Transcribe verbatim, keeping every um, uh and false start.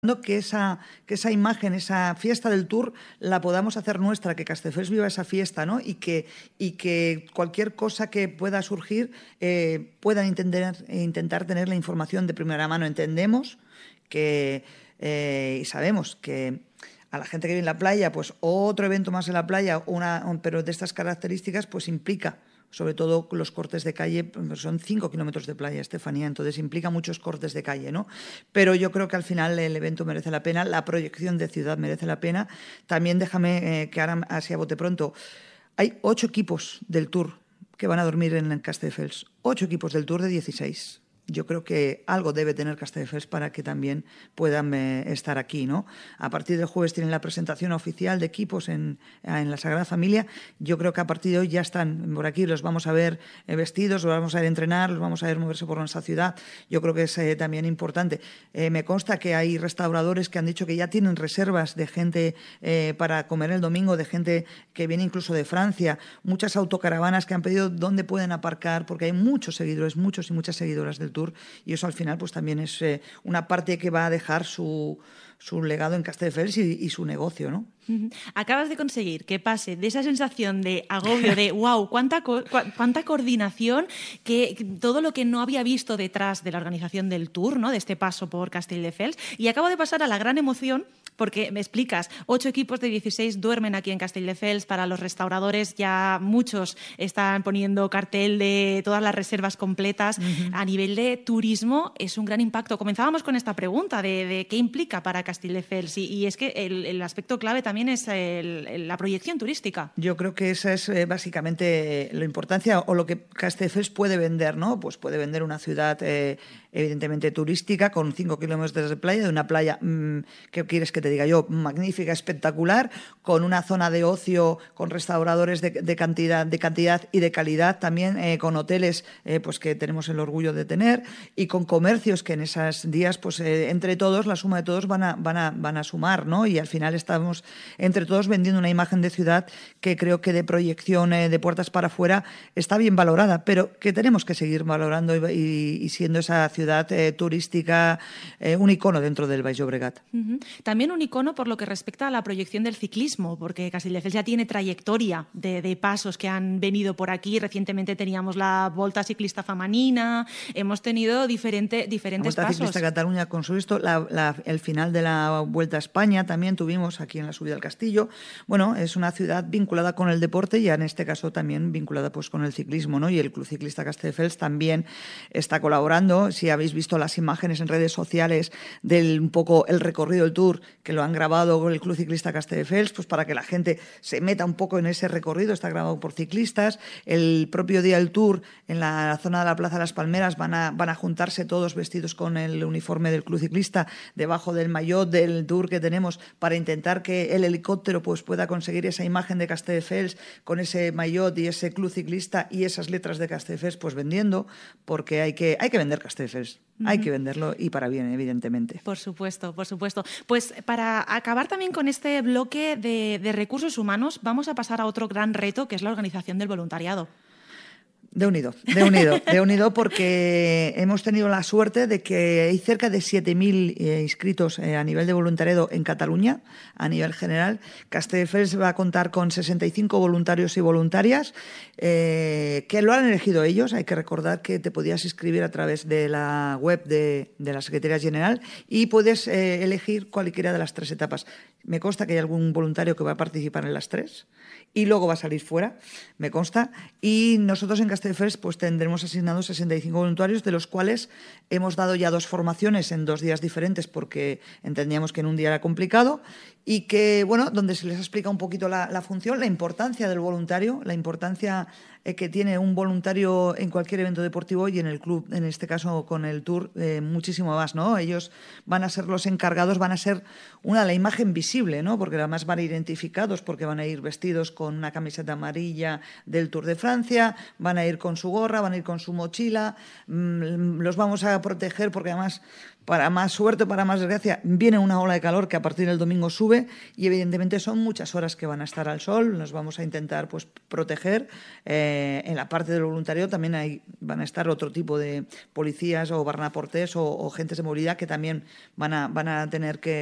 que esa, que esa imagen, esa fiesta del Tour, la podamos hacer nuestra, que Castelldefels viva esa fiesta, ¿no? Y que, y que cualquier cosa que pueda surgir eh, puedan intentar, intentar tener la información de primera mano. Entendemos que eh, y sabemos que a la gente que vive en la playa, pues otro evento más en la playa, una, pero de estas características, pues implica sobre todo los cortes de calle, son cinco kilómetros de playa, Estefanía, entonces implica muchos cortes de calle, ¿no? Pero yo creo que al final el evento merece la pena, la proyección de ciudad merece la pena. También déjame eh, que ahora, así a bote pronto, hay ocho equipos del Tour que van a dormir en Castelldefels, ocho equipos del Tour de dieciséis. Yo creo que algo debe tener Castelldefels para que también puedan eh, estar aquí, ¿no? A partir del jueves tienen la presentación oficial de equipos en, en la Sagrada Familia. Yo creo que a partir de hoy ya están por aquí, los vamos a ver eh, vestidos, los vamos a ver entrenar, los vamos a ver moverse por nuestra ciudad. Yo creo que es eh, también importante. Eh, me consta que hay restauradores que han dicho que ya tienen reservas de gente eh, para comer el domingo, de gente que viene incluso de Francia, muchas autocaravanas que han pedido dónde pueden aparcar, porque hay muchos seguidores, muchos y muchas seguidoras del Tour, y eso al final pues también es eh, una parte que va a dejar su, su legado en Castelldefels y, y su negocio, ¿no? Acabas de conseguir que pase de esa sensación de agobio, de wow, cuánta, co cuánta coordinación, que, que todo lo que no había visto detrás de la organización del Tour, ¿no? De este paso por Castelldefels, y acabo de pasar a la gran emoción, porque me explicas, ocho equipos de dieciséis duermen aquí en Castelldefels. Para los restauradores ya muchos están poniendo cartel de todas las reservas completas. Uh-huh. A nivel de turismo es un gran impacto. Comenzábamos con esta pregunta de, de qué implica para Castelldefels, y, y es que el, el aspecto clave también es el, el, la proyección turística. Yo creo que esa es eh, básicamente la importancia o lo que Castelldefels puede vender, ¿no? Pues puede vender una ciudad eh, evidentemente turística con cinco kilómetros de playa, de una playa, mmm, ¿qué quieres que te diga yo? Magnífica, espectacular, con una zona de ocio, con restauradores de, de, cantidad, de cantidad y de calidad también, eh, con hoteles eh, pues que tenemos el orgullo de tener, y con comercios que en esos días, pues eh, entre todos, la suma de todos van a, van a, van a sumar, ¿no? Y al final estamos entre todos vendiendo una imagen de ciudad que creo que de proyección eh, de puertas para afuera está bien valorada, pero que tenemos que seguir valorando y, y, y siendo esa ciudad eh, turística eh, un icono dentro del Baix Llobregat. Uh-huh. También un icono por lo que respecta a la proyección del ciclismo, porque Castelldefels ya tiene trayectoria de, de pasos que han venido por aquí. Recientemente teníamos la Volta Ciclista Femenina, hemos tenido diferente, diferentes la Volta pasos. Ciclista Cataluña con su esto, la, la, el final de la Vuelta a España también tuvimos aquí en la subida al Castillo. Bueno, es una ciudad vinculada con el deporte y en este caso también vinculada pues con el ciclismo, ¿no? Y el Club Ciclista Castelldefels también está colaborando. Si habéis visto las imágenes en redes sociales del un poco el recorrido del Tour, que lo han grabado con el Club Ciclista Castelldefels, pues para que la gente se meta un poco en ese recorrido, está grabado por ciclistas. El propio día del Tour, en la zona de la Plaza de las Palmeras, van a, van a juntarse todos vestidos con el uniforme del Club Ciclista, debajo del maillot del Tour que tenemos, para intentar que el helicóptero pues pueda conseguir esa imagen de Castelldefels con ese maillot y ese Club Ciclista y esas letras de Castelldefels pues vendiendo, porque hay que, hay que vender Castelldefels. Uh-huh. Hay que venderlo y para bien, evidentemente. Por supuesto, por supuesto. Pues para acabar también con este bloque de, de recursos humanos, vamos a pasar a otro gran reto, que es la organización del voluntariado. De unido, de unido, de unido, porque hemos tenido la suerte de que hay cerca de siete mil eh, inscritos eh, a nivel de voluntariado en Cataluña, a nivel general. Castelldefels va a contar con sesenta y cinco voluntarios y voluntarias eh, que lo han elegido ellos. Hay que recordar que te podías inscribir a través de la web de, de la Secretaría General y puedes eh, elegir cualquiera de las tres etapas. Me consta que hay algún voluntario que va a participar en las tres y luego va a salir fuera, me consta, y nosotros en Castelldefels pues tendremos asignados sesenta y cinco voluntarios, de los cuales hemos dado ya dos formaciones en dos días diferentes porque entendíamos que en un día era complicado, y que, bueno, donde se les explica un poquito la, la función, la importancia del voluntario, la importancia eh, que tiene un voluntario en cualquier evento deportivo y en el club, en este caso con el Tour, eh, muchísimo más, ¿no? Ellos van a ser los encargados, van a ser una, la imagen visible, ¿no? Porque además van a ir identificados, porque van a ir vestidos con una camiseta amarilla del Tour de Francia, van a ir con su gorra, van a ir con su mochila, mmm, los vamos a proteger porque además para más suerte, para más desgracia, viene una ola de calor que a partir del domingo sube y evidentemente son muchas horas que van a estar al sol. Nos vamos a intentar pues proteger. Eh, en la parte del voluntariado también hay, van a estar otro tipo de policías o barnaportés o, o gentes de movilidad que también van a, van a tener que